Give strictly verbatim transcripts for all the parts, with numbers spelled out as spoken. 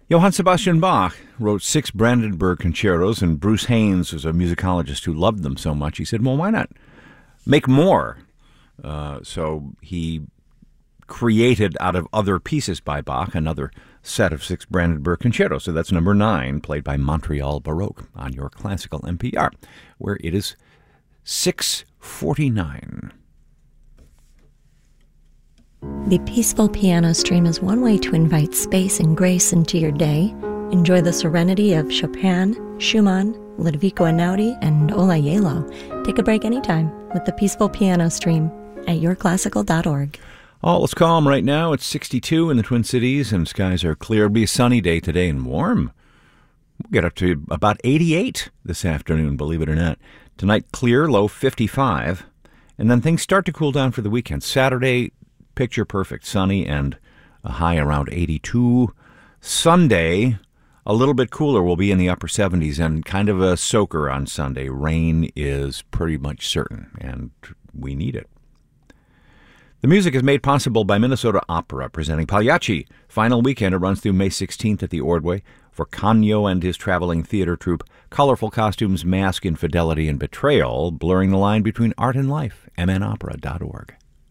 Johann Sebastian Bach wrote six Brandenburg concertos, and Bruce Haynes was a musicologist who loved them so much. He said, well, why not make more? Uh, so he created out of other pieces by Bach another set of six Brandenburg concertos. So that's number nine, played by Montreal Baroque on your classical N P R, where it is six forty-nine. The Peaceful Piano Stream is one way to invite space and grace into your day. Enjoy the serenity of Chopin, Schumann, Ludovico Einaudi, and Ola Yelo. Take a break anytime with the Peaceful Piano Stream at your classical dot org. All is calm right now. It's sixty-two in the Twin Cities, and skies are clear. It'll be a sunny day today and warm. We'll get up to about eighty-eight this afternoon, believe it or not. Tonight, clear, low fifty-five. And then things start to cool down for the weekend. Saturday, picture perfect, sunny and a high around eighty-two. Sunday, a little bit cooler. We'll be in the upper seventies and kind of a soaker on Sunday. Rain is pretty much certain, and we need it. The music is made possible by Minnesota Opera, presenting Pagliacci. Final weekend, it runs through May sixteenth at the Ordway. For Canio and his traveling theater troupe, colorful costumes mask infidelity and betrayal, blurring the line between art and life. m n opera dot org.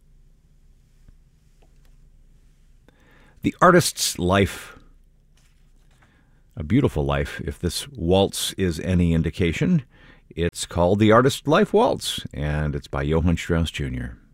The artist's life. A beautiful life, if this waltz is any indication. It's called The Artist's Life Waltz, and it's by Johann Strauss Junior